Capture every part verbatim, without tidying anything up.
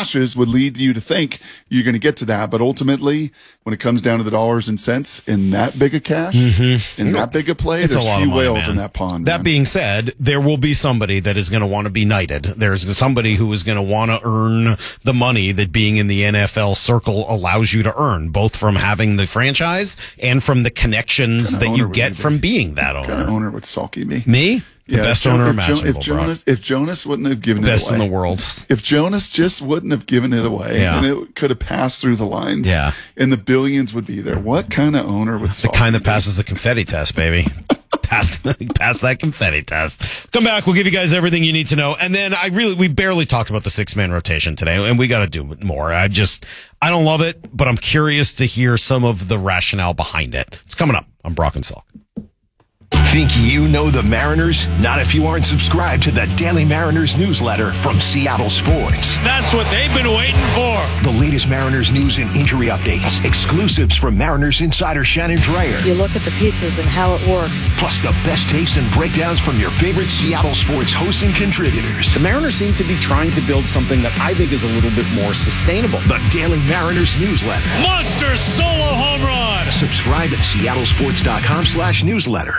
washes would lead you to think you're going to get to that. But ultimately, when it comes down to the dollars and cents in that big a cash, mm-hmm. in that big a play, it's there's a lot few of money, whales man. in that pond. That man. being said, there will be somebody that is going to want to be knighted. There's somebody who is going to want to earn the money that being in the N F L circle allows you to earn, both from having the franchise and from the connections that you get from being that owner. What kind of owner would sulky me? Me? The yeah, best if, owner if, imaginable, if Jonas, if Jonas wouldn't have given best it away. in the world. If Jonas just wouldn't have given it away, yeah. and it could have passed through the lines, yeah. and the billions would be there, what kind of owner would The kind that passes the confetti test, baby. Pass, pass that confetti test. Come back. We'll give you guys everything you need to know. And then I really, we barely talked about the six man rotation today, and we got to do more. I just, I don't love it, but I'm curious to hear some of the rationale behind it. It's coming up on Brock and Salk. Think you know the Mariners? Not if you aren't subscribed to the Daily Mariners newsletter from Seattle Sports. That's what they've been waiting for. The latest Mariners news and injury updates, exclusives from Mariners insider Shannon Dreyer. You look at the pieces and how it works. Plus the best takes and breakdowns from your favorite Seattle Sports hosts and contributors. The Mariners seem to be trying to build something that I think is a little bit more sustainable. The Daily Mariners newsletter. Monster solo home run. Subscribe at seattlesports.com slash newsletter.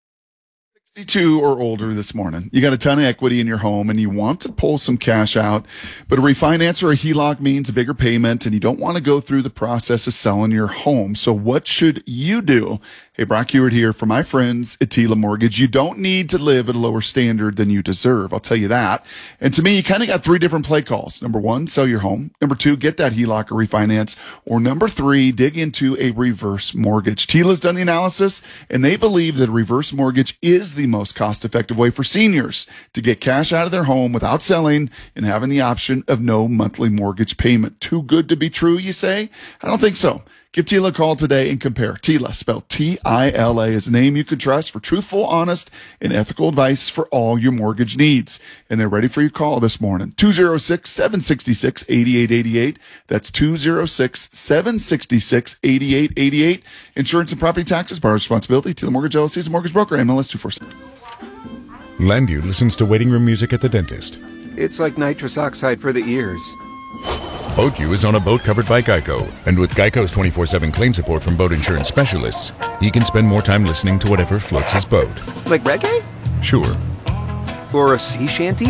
sixty-two or older this morning. You got a ton of equity in your home and you want to pull some cash out, but a refinance or a H E L O C means a bigger payment and you don't want to go through the process of selling your home. So what should you do? Hey, Brock Hewitt here for my friends at Tila Mortgage. You don't need to live at a lower standard than you deserve. I'll tell you that. And to me, you kind of got three different play calls. Number one, sell your home. Number two, get that H E L O C or refinance. Or number three, dig into a reverse mortgage. Tila's done the analysis and they believe that a reverse mortgage is the most cost-effective way for seniors to get cash out of their home without selling and having the option of no monthly mortgage payment. Too good to be true, you say? I don't think so. Give Tila a call today and compare. Tila, spelled T I L A, is a name you can trust for truthful, honest, and ethical advice for all your mortgage needs. And they're ready for your call this morning. two oh six, seven six six, eight eight eight eight. That's two oh six, seven six six, eight eight eight eight. Insurance and property taxes, borrower responsibility. Tila Mortgage L L C is a mortgage broker. M L S two four seven. Lendu listens to waiting room music at the dentist. It's like nitrous oxide for the ears. BoatU is on a boat covered by Geico, and with Geico's twenty-four seven claim support from boat insurance specialists, he can spend more time listening to whatever floats his boat. Like reggae? Sure. Or a sea shanty?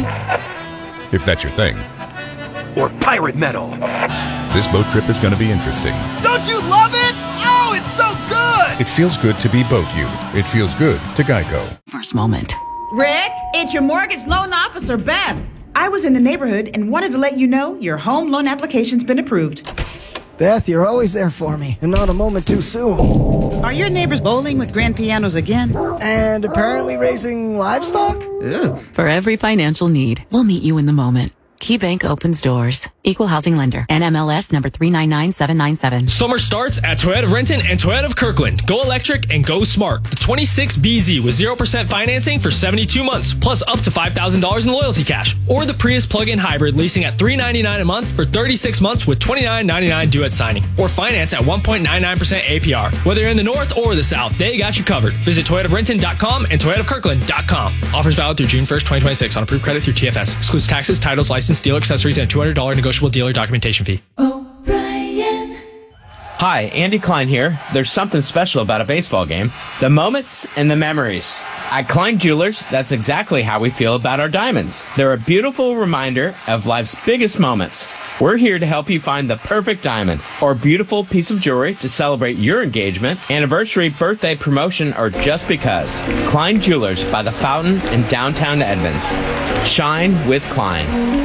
If that's your thing. Or pirate metal. This boat trip is going to be interesting. Don't you love it? Oh, it's so good! It feels good to be BoatU. It feels good to Geico. First moment. Rick, it's your mortgage loan officer, Beth. I was in the neighborhood and wanted to let you know your home loan application's been approved. Beth, you're always there for me, and not a moment too soon. Are your neighbors bowling with grand pianos again? And apparently raising livestock? Ooh. For every financial need, we'll meet you in the moment. KeyBank opens doors. Equal housing lender. N M L S number three nine nine seven nine seven. Summer starts at Toyota of Renton and Toyota of Kirkland. Go electric and go smart. The twenty-six B Z with zero percent financing for seventy-two months, plus up to five thousand dollars in loyalty cash. Or the Prius plug-in hybrid leasing at three ninety-nine a month for thirty-six months with twenty-nine ninety-nine due at signing. Or finance at one point nine nine percent A P R. Whether you're in the north or the south, they got you covered. Visit Toyota of Renton dot com and Toyota of Kirkland dot com. Offers valid through June first, twenty twenty-six on approved credit through T F S. Excludes taxes, titles, license, dealer accessories, and a two hundred dollars negotiable dealer documentation fee. O'Brien. Hi, Andy Klein here. There's something special about a baseball game. The moments and the memories. At Klein Jewelers, that's exactly how we feel about our diamonds. They're a beautiful reminder of life's biggest moments. We're here to help you find the perfect diamond or beautiful piece of jewelry to celebrate your engagement, anniversary, birthday, promotion, or just because. Klein Jewelers by the Fountain in downtown Edmonds. Shine with Klein.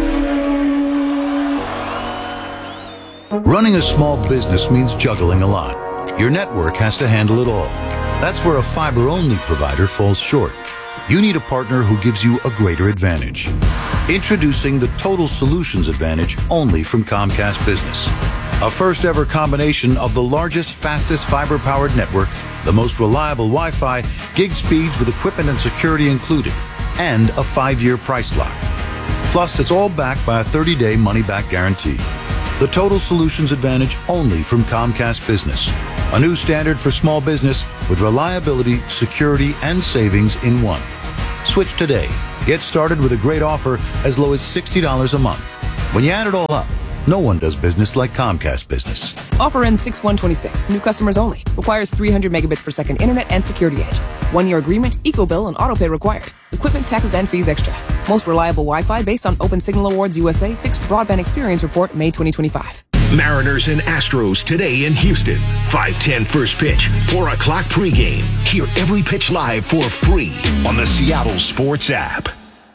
Running a small business means juggling a lot. Your network has to handle it all. That's where a fiber-only provider falls short. You need a partner who gives you a greater advantage. Introducing the Total Solutions Advantage only from Comcast Business. A first-ever combination of the largest, fastest fiber-powered network, the most reliable Wi-Fi, gig speeds with equipment and security included, and a five-year price lock. Plus, it's all backed by a thirty-day money-back guarantee. The Total Solutions Advantage only from Comcast Business. A new standard for small business with reliability, security, and savings in one. Switch today. Get started with a great offer as low as sixty dollars a month. When you add it all up, no one does business like Comcast Business. Offer ends six one twenty-six. New customers only. Requires three hundred megabits per second internet and security edge. One-year agreement, eco-bill, and autopay required. Equipment, taxes, and fees extra. Most reliable Wi-Fi based on Open Signal Awards U S A Fixed Broadband Experience Report, May twenty twenty-five. Mariners and Astros today in Houston. five ten first pitch, four o'clock pregame. Hear every pitch live for free on the Seattle Sports app.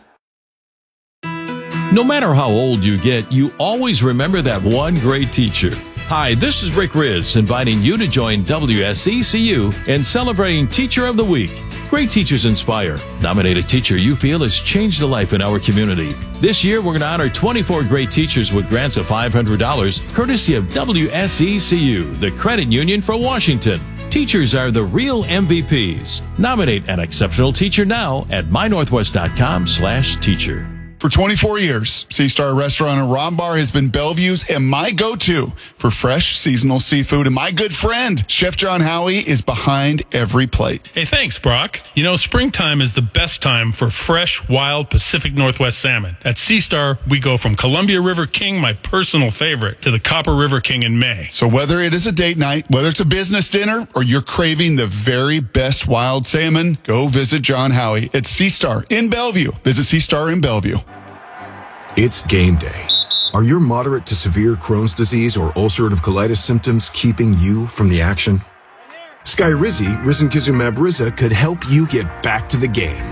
No matter how old you get, you always remember that one great teacher. Hi, this is Rick Riz, inviting you to join W S E C U in celebrating Teacher of the Week. Great teachers inspire. Nominate a teacher you feel has changed a life in our community. This year, we're going to honor twenty-four great teachers with grants of five hundred dollars, courtesy of W S E C U, the credit union for Washington. Teachers are the real M V Ps. Nominate an exceptional teacher now at my northwest dot com slash teacher. For twenty-four years, Sea Star Restaurant and Ron Bar has been Bellevue's and my go-to for fresh seasonal seafood. And my good friend, Chef John Howie, is behind every plate. Hey, thanks, Brock. You know, springtime is the best time for fresh, wild Pacific Northwest salmon. At Sea Star, we go from Columbia River King, my personal favorite, to the Copper River King in May. So whether it is a date night, whether it's a business dinner, or you're craving the very best wild salmon, go visit John Howie at Sea Star in Bellevue. Visit Sea Star in Bellevue. It's game day. Are your moderate to severe Crohn's disease or ulcerative colitis symptoms keeping you from the action? Skyrizi, risankizumab Riza, could help you get back to the game.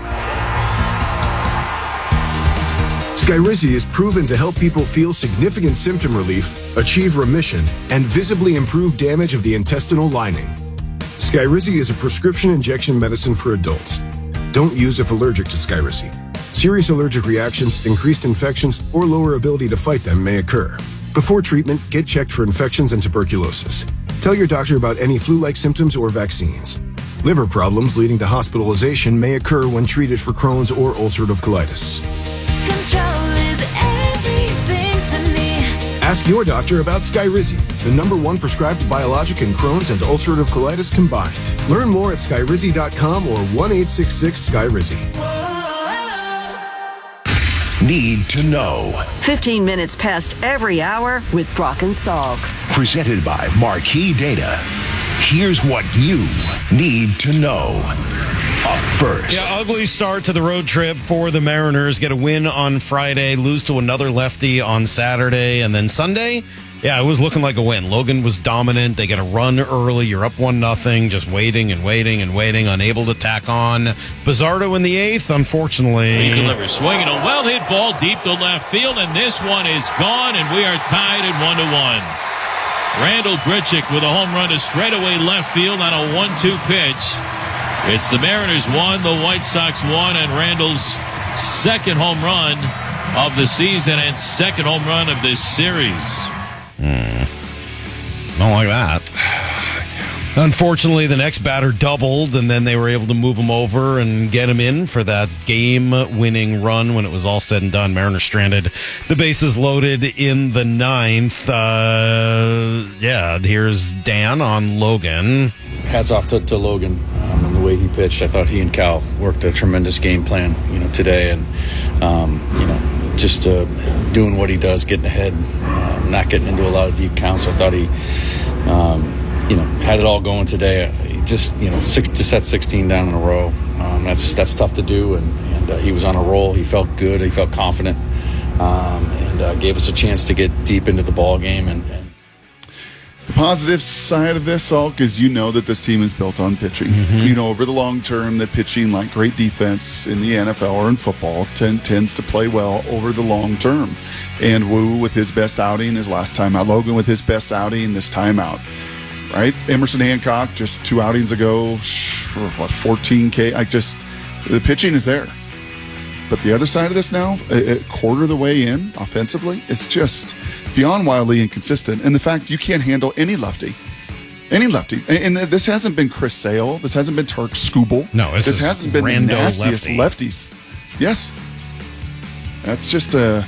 Skyrizi is proven to help people feel significant symptom relief, achieve remission, and visibly improve damage of the intestinal lining. Skyrizi is a prescription injection medicine for adults. Don't use if allergic to Skyrizi. Serious allergic reactions, increased infections, or lower ability to fight them may occur. Before treatment, get checked for infections and tuberculosis. Tell your doctor about any flu-like symptoms or vaccines. Liver problems leading to hospitalization may occur when treated for Crohn's or ulcerative colitis. Control is everything to me. Ask your doctor about Skyrizi, the number one prescribed biologic in Crohn's and ulcerative colitis combined. Learn more at skyrizi dot com or one eight six six Skyrizi. Need to know. fifteen minutes past every hour with Brock and Salk. Presented by Marquee Data. Here's what you need to know. Up first. Yeah, ugly start to the road trip for the Mariners. Get a win on Friday, lose to another lefty on Saturday, and then Sunday. Yeah, it was looking like a win. Logan was dominant. They get a run early. You're up one nothing, just waiting and waiting and waiting, unable to tack on. Bizzardo in the eighth, unfortunately. He delivers, swinging a well-hit ball deep to left field, and this one is gone, and we are tied at one to one. Randall Grichuk with a home run to straightaway left field on a one two pitch. It's the Mariners one, the White Sox one, and Randall's second home run of the season and second home run of this series. Hmm. Don't like that. Unfortunately, the next batter doubled, and then they were able to move him over and get him in for that game-winning run when it was all said and done. Mariners stranded, the bases loaded in the ninth. Uh, yeah, here's Dan on Logan. Hats off to, to Logan um, and the way he pitched. I thought he and Cal worked a tremendous game plan, you know, today, and um, you know, just uh, doing what he does, getting ahead, uh, not getting into a lot of deep counts. I thought he. Um, You know, had it all going today. He just, you know, six to set sixteen down in a row. Um, that's that's tough to do, and, and uh, he was on a roll. He felt good. He felt confident, um, and uh, gave us a chance to get deep into the ball game. And, and the positive side of this, Salk, is you know that this team is built on pitching. Mm-hmm. You know, over the long term, that pitching, like great defense in the N F L or in football, tend, tends to play well over the long term. And Wu with his best outing his last time out. Logan with his best outing this time out. Right, Emerson Hancock just two outings ago, what fourteen K. I just the pitching is there, but the other side of this now, a, a quarter of the way in offensively, it's just beyond wildly inconsistent. And the fact you can't handle any lefty, any lefty, and, and this hasn't been Chris Sale, this hasn't been Tark Skubal, no, this, this hasn't been the nastiest lefty. lefties. Yes, that's just a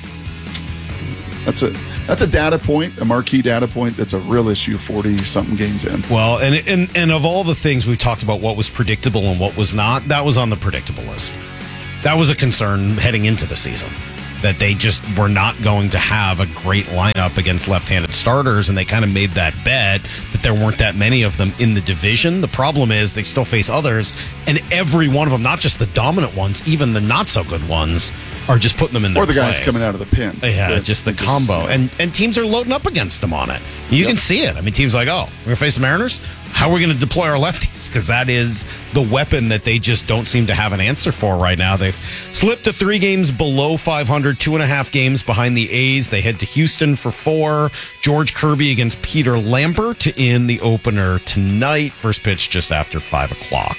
that's a. That's a data point, a marquee data point. That's a real issue forty-something games in. Well, and, and and of all the things we talked about, what was predictable and what was not, that was on the predictable list. That was a concern heading into the season. that they just were not going to have a great lineup against left-handed starters, and they kind of made that bet that there weren't that many of them in the division. The problem is they still face others, and every one of them, not just the dominant ones, even the not-so-good ones, are just putting them in their Or the guys place. coming out of the pin. Yeah, That- just the just, combo. yeah. And and teams are loading up against them on it. You Yep. can see it. I mean, teams like, oh, we're going to face the Mariners? How are we going to deploy our lefties? Because that is the weapon that they just don't seem to have an answer for right now. They've slipped to three games below five hundred, two and a half games behind the A's. They head to Houston for four. George Kirby against Peter Lambert in the opener tonight. First pitch just after five o'clock.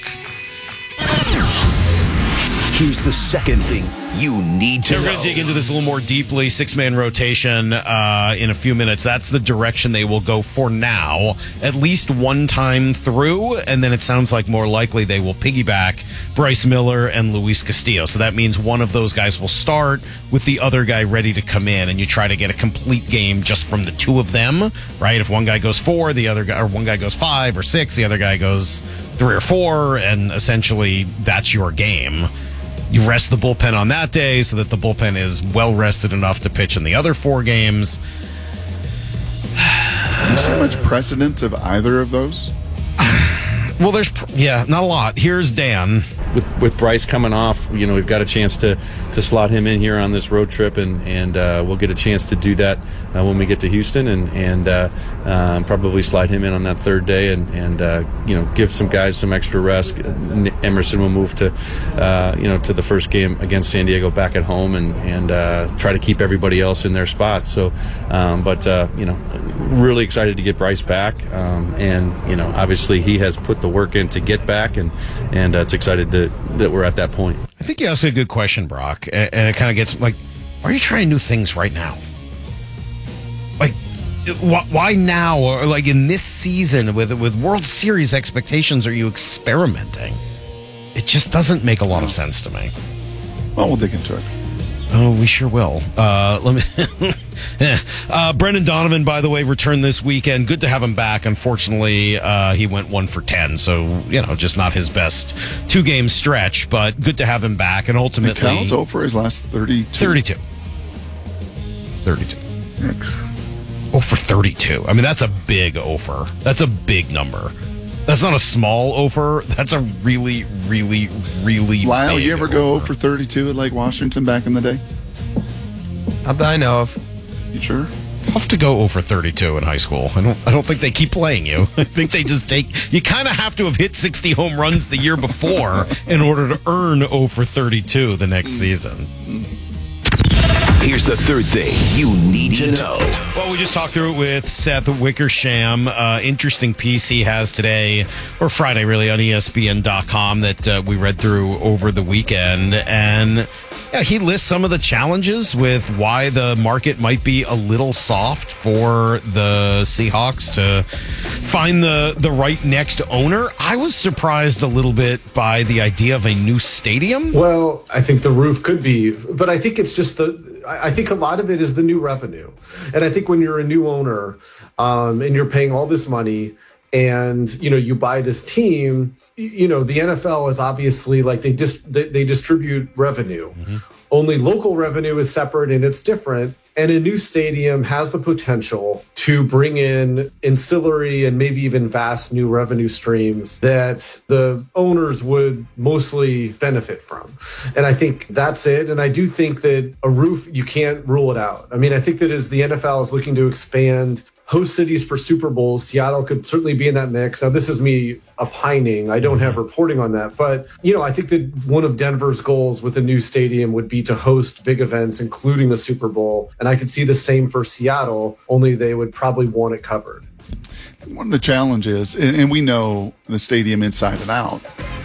Here's the second thing you need to We're know. going to dig into this a little more deeply. Six-man rotation uh, in a few minutes. That's the direction they will go for now, at least one time through, and then it sounds like more likely they will piggyback Bryce Miller and Luis Castillo. So that means one of those guys will start with the other guy ready to come in, and you try to get a complete game just from the two of them, right? If one guy goes four, the other guy, or one guy goes five or six, the other guy goes three or four, and essentially that's your game. You rest the bullpen on that day so that the bullpen is well rested enough to pitch in the other four games. Do you see much precedent of either of those? Well, there's, yeah, not a lot. Here's Dan. With, with Bryce coming off, you know, we've got a chance to, to slot him in here on this road trip, and, and uh, we'll get a chance to do that uh, when we get to Houston, and, and uh, um, probably slide him in on that third day, and, and uh, you know, give some guys some extra rest. Emerson will move to, uh, you know, to the first game against San Diego back at home, and, and uh, try to keep everybody else in their spots. So, um, but, uh, you know, really excited to get Bryce back, um, and, you know, obviously he has put the work in to get back, and, and uh, it's excited to that we're at that point. I think you asked a good question, Brock, and, and it kind of gets like, why are you trying new things right now? Like, wh- why now? Or like in this season with with World Series expectations, are you experimenting? It just doesn't make a lot of sense to me. Well, we'll dig into it. Oh, we sure will. Uh, let me. uh, Brendan Donovan, by the way, returned this weekend. Good to have him back. Unfortunately, uh, he went one for ten, so you know, just not his best two-game stretch. But good to have him back, and ultimately, Cal's over his last thirty-two. thirty-two. thirty-two. Yikes. Oh, for thirty-two. I mean, that's a big offer. That's a big number. That's not a small offer. That's a really, really, really Lyle, big you ever go offer. for thirty-two at Lake Washington back in the day? Not that I know of. You sure? Tough to go over thirty-two in high school. I don't. I don't think they keep playing you. I think they just take. You kind of have to have hit sixty home runs the year before in order to earn over thirty-two the next season. Here's the third thing you need to know. Well, we just talked through it with Seth Wickersham. Uh, interesting piece he has today, or Friday really, on E S P N dot com that uh, we read through over the weekend. And yeah, he lists some of the challenges with why the market might be a little soft for the Seahawks to find the, the right next owner. I was surprised a little bit by the idea of a new stadium. Well, I think the roof could be, but I think it's just the, I think a lot of it is the new revenue. And I think when you're a new owner um, and you're paying all this money and, you know, you buy this team, you know, the N F L is obviously like they dis- they, they distribute revenue. Mm-hmm. Only local revenue is separate and it's different. And a new stadium has the potential to bring in ancillary and maybe even vast new revenue streams that the owners would mostly benefit from. And I think that's it. And I do think that a roof, you can't rule it out. I mean, I think that as the N F L is looking to expand host cities for Super Bowls, Seattle could certainly be in that mix. Now, this is me opining. I don't have reporting on that. But, you know, I think that one of Denver's goals with a new stadium would be to host big events, including the Super Bowl. And I could see the same for Seattle, only they would probably want it covered. One of the challenges, and, and we know the stadium inside and out,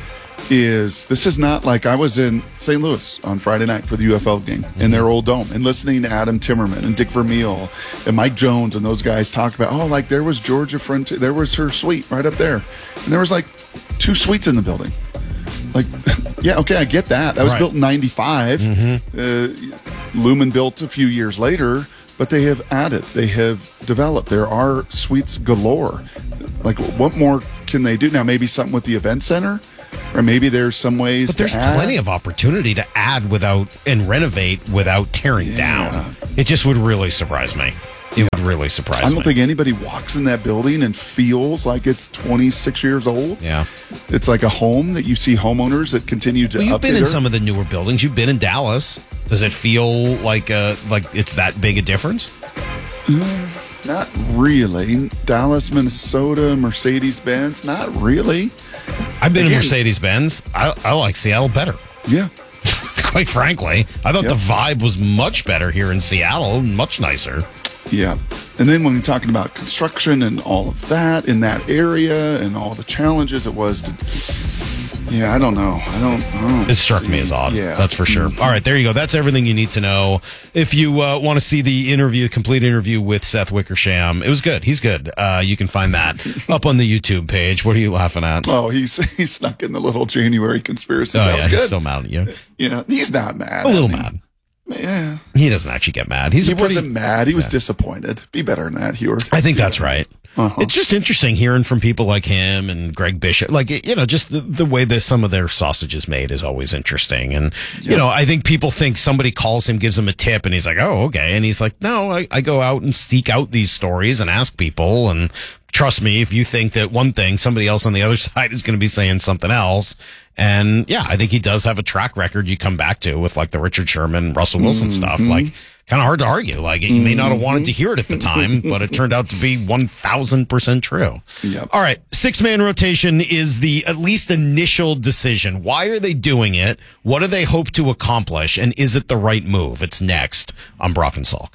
is this is not like I was in Saint Louis on Friday night for the U F L game mm-hmm. in their old dome and listening to Adam Timmerman and Dick Vermeil and Mike Jones and those guys talk about, oh, like there was Georgia Frontier, there was her suite right up there. And there was like two suites in the building. Like, yeah, okay, I get that. That was right. built in ninety-five. Mm-hmm. Uh, Lumen built a few years later, but they have added, they have developed. There are suites galore. Like, what more can they do? Now, maybe something with the event center. Or maybe there's some ways But there's to add. plenty of opportunity to add without and renovate without tearing Yeah. down. It just would really surprise me. It would really surprise me. I don't think anybody walks in that building and feels like it's twenty-six years old. Yeah. It's like a home that you see homeowners that continue to Well, you've update been in their- some of the newer buildings. You've been in Dallas. Does it feel like uh, like it's that big a difference? Mm, not really. Dallas, Minnesota, Mercedes-Benz, not really. I've been in Again- Mercedes-Benz. I, I like Seattle better. Yeah. Quite frankly, I thought Yep. the vibe was much better here in Seattle, much nicer. Yeah. And then when we're talking about construction and all of that in that area and all the challenges it was to, yeah, I don't know. I don't, I don't It struck see- me as odd. Yeah. That's for sure. All right, there you go. That's everything you need to know. If you uh, want to see the interview, complete interview with Seth Wickersham, it was good. He's good. Uh, you can find that up on the YouTube page. What are you laughing at? Oh, he's he snuck in the little January conspiracy. Oh, that yeah, was he's good. still mad at you. Yeah, he's not mad. A little I mean, mad. Yeah. He doesn't actually get mad. He's he a pretty, wasn't mad. He was disappointed. Be better than that, Hewer. I think that's right. Uh-huh. It's just interesting hearing from people like him and Greg Bishop. Like, you know, just the, the way that some of their sausage is made is always interesting. And, you know, I think people think somebody calls him, gives him a tip, and he's like, oh, okay. And he's like, no, I, I go out and seek out these stories and ask people. And trust me, if you think that one thing, somebody else on the other side is going to be saying something else. And yeah, I think he does have a track record you come back to with like the Richard Sherman, Russell Wilson Mm-hmm. stuff. Like, kind of hard to argue. Like, you may not have wanted to hear it at the time, but it turned out to be one thousand percent true. Yep. All right. Six man rotation is the at least initial decision. Why are they doing it? What do they hope to accomplish? And is it the right move? It's next on Brock and Salk.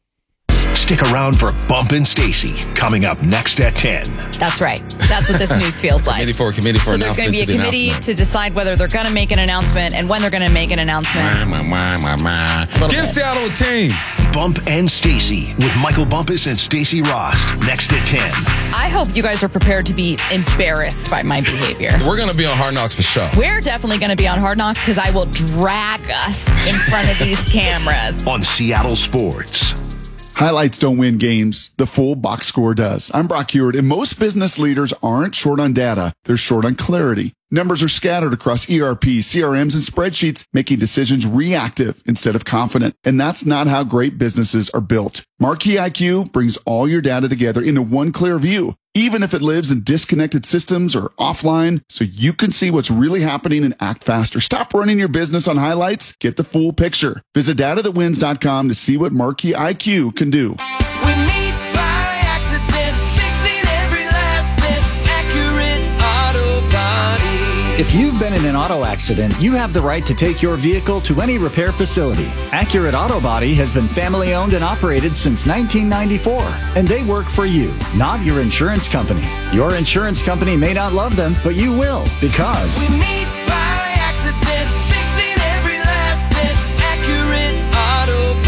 Stick around for Bump and Stacy coming up next at ten. That's right. That's what this news feels like. Committee for committee for So there's going announcement to be a to the committee announcement. to decide whether they're going to make an announcement and when they're going to make an announcement. Mwah, mwah, mwah, mwah. Little Give bit. Seattle a team. Bump and Stacy with Michael Bumpus and Stacy Ross next at ten. I hope you guys are prepared to be embarrassed by my behavior. We're going to be on Hard Knocks for sure. We're definitely going to be on Hard Knocks because I will drag us in front of these cameras. On Seattle Sports. Highlights don't win games. The full box score does. I'm Brock Hewitt, and most business leaders aren't short on data. They're short on clarity. Numbers are scattered across E R Ps, C R Ms, and spreadsheets, making decisions reactive instead of confident. And that's not how great businesses are built. Marquee I Q brings all your data together into one clear view, even if it lives in disconnected systems or offline, so you can see what's really happening and act faster. Stop running your business on highlights. Get the full picture. Visit data that wins dot com to see what Marquee I Q can do. We meet by accident, fixing every last bit, accurate auto body. If you've been in an auto accident, you have the right to take your vehicle to any repair facility. Accurate Auto Body has been family owned and operated since nineteen ninety-four, and they work for you, not your insurance company. Your insurance company may not love them, but you will, because We meet by accident, fixing every last bit, accurate auto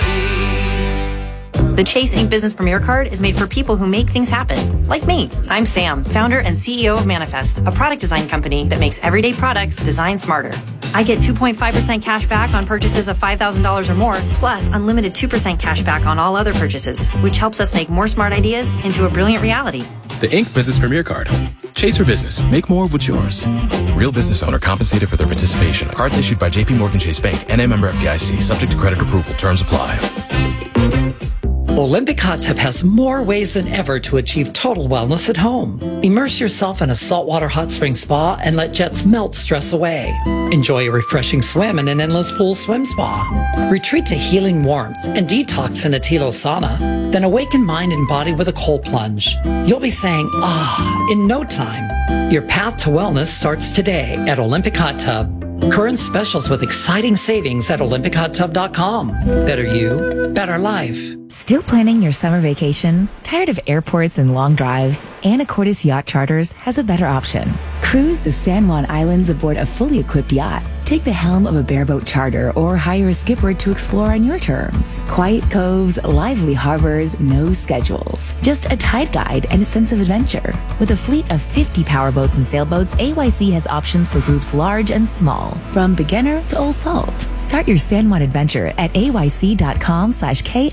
body. The Chase Ink Business Premier Card is made for people who make things happen. Like me. I'm Sam, founder and C E O of Manifest, a product design company that makes everyday products designed smarter. I get two point five percent cash back on purchases of five thousand dollars or more, plus unlimited two percent cash back on all other purchases, which helps us make more smart ideas into a brilliant reality. The Ink Business Premier Card. Chase for business. Make more of what's yours. Real business owner compensated for their participation. Cards issued by J P Morgan Chase Bank. N A member F D I C. Subject to credit approval. Terms apply. Olympic Hot Tub has more ways than ever to achieve total wellness at home. Immerse yourself in a saltwater hot spring spa and let jets melt stress away. Enjoy a refreshing swim in an endless pool swim spa. Retreat to healing warmth and detox in a Tilo sauna. Then awaken mind and body with a cold plunge. You'll be saying, ah, in no time. Your path to wellness starts today at Olympic Hot Tub. Current specials with exciting savings at olympic hot tub dot com. Better you, better life. Still planning your summer vacation? Tired of airports and long drives? Anacortes Yacht Charters has a better option. Cruise the San Juan Islands aboard a fully equipped yacht. Take the helm of a bareboat charter or hire a skipper to explore on your terms. Quiet coves, lively harbors, no schedules. Just a tide guide and a sense of adventure. With a fleet of fifty powerboats and sailboats, A Y C has options for groups large and small, from beginner to old salt. Start your San Juan adventure at A Y C dot com slash K I R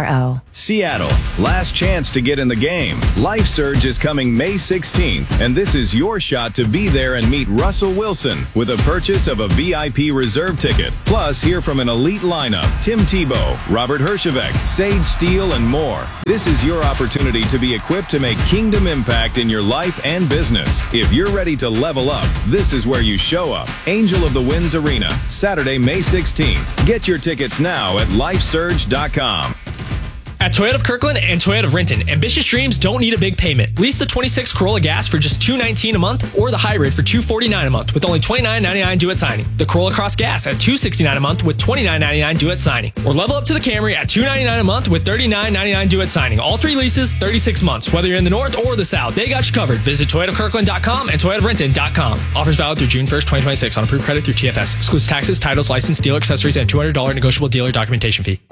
R O. Seattle, last chance to get in the game. Life Surge is coming May sixteenth, and this is your shot to be there and meet Russell Wilson with a purchase of a V I P reserve ticket. Plus, hear from an elite lineup, Tim Tebow, Robert Herjavec, Sage Steele, and more. This is your opportunity to be equipped to make kingdom impact in your life and business. If you're ready to level up, this is where you show up. Angel of the Winds Arena, Saturday, May sixteenth. Get your tickets now at life surge dot com. At Toyota of Kirkland and Toyota of Renton, ambitious dreams don't need a big payment. Lease the twenty-six Corolla Gas for just two hundred nineteen dollars a month or the hybrid for two hundred forty-nine dollars a month with only twenty-nine ninety-nine due at signing. The Corolla Cross Gas at two hundred sixty-nine dollars a month with twenty-nine ninety-nine due at signing. Or level up to the Camry at two hundred ninety-nine dollars a month with thirty-nine ninety-nine due at signing. All three leases, thirty-six months. Whether you're in the north or the south, they got you covered. Visit Toyota of Kirkland dot com and Toyota of Renton dot com. Offers valid through June first, twenty twenty-six on approved credit through T F S. Excludes taxes, titles, license, dealer accessories, and two hundred dollars negotiable dealer documentation fee.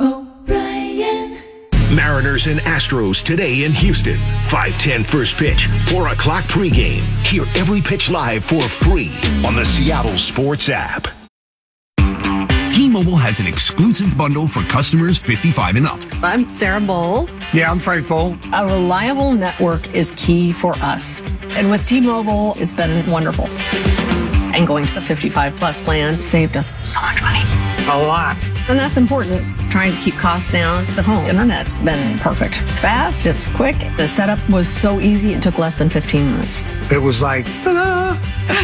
Mariners and Astros today in Houston. five ten first pitch, four o'clock pregame. Hear every pitch live for free on the Seattle Sports app. T-Mobile has an exclusive bundle for customers fifty-five and up. I'm Sarah Bowl. Yeah, I'm Frank Bowl. A reliable network is key for us. And with T-Mobile, it's been wonderful. And going to the fifty-five plus plan saved us so much money. A lot. And that's important. Trying to keep costs down. The home internet's been perfect. It's fast, it's quick. The setup was so easy, it took less than fifteen minutes. It was like, ta-da!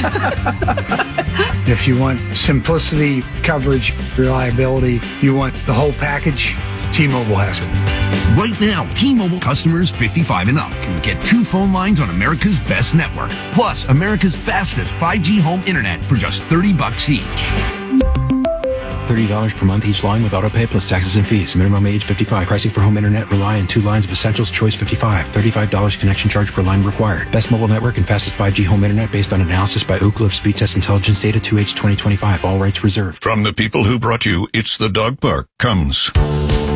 If you want simplicity, coverage, reliability, you want the whole package, T-Mobile has it. Right now, T-Mobile customers fifty-five and up can get two phone lines on America's best network, plus America's fastest five G home internet for just thirty bucks each. thirty dollars per month each line with autopay plus taxes and fees. Minimum age fifty-five. Pricing for home internet rely on two lines of essentials. Choice fifty-five. thirty-five dollars connection charge per line required. Best mobile network and fastest five G home internet based on analysis by Ookla of Speed Test Intelligence data two H twenty twenty-five. All rights reserved. From the people who brought you It's the Dog Park comes